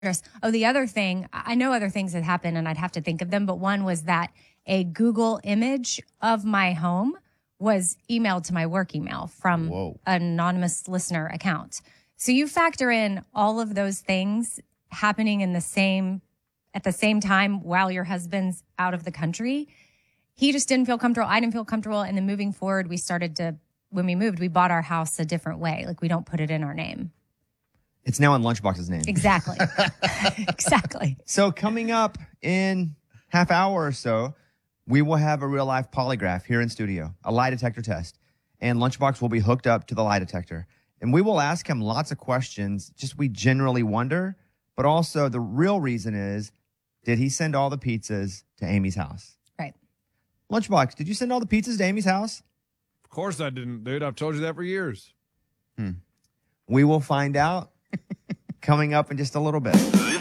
address. Oh, the other thing, I know other things that happened and I'd have to think of them, but one was that a Google image of my home was emailed to my work email from Whoa. an anonymous listener account. So you factor in all of those things happening at the same time while your husband's out of the country. He just didn't feel comfortable. I didn't feel comfortable. And then moving forward, when we moved, we bought our house a different way. Like we don't put it in our name. It's now in Lunchbox's name. Exactly. Exactly. So coming up in half hour or so, we will have a real life polygraph here in studio, a lie detector test. And Lunchbox will be hooked up to the lie detector. And we will ask him lots of questions, just we generally wonder. But also the real reason is, did he send all the pizzas to Amy's house? Right. Lunchbox, did you send all the pizzas to Amy's house? Of course I didn't, dude. I've told you that for years. We will find out coming up in just a little bit.